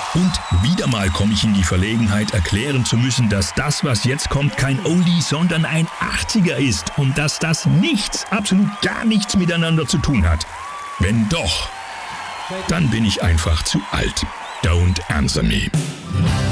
Und wieder mal komme ich in die Verlegenheit, erklären zu müssen, dass das, was jetzt kommt, kein Oldie, sondern ein 80er ist und dass das nichts, absolut gar nichts miteinander zu tun hat. Wenn doch, dann bin ich einfach zu alt. Don't answer me.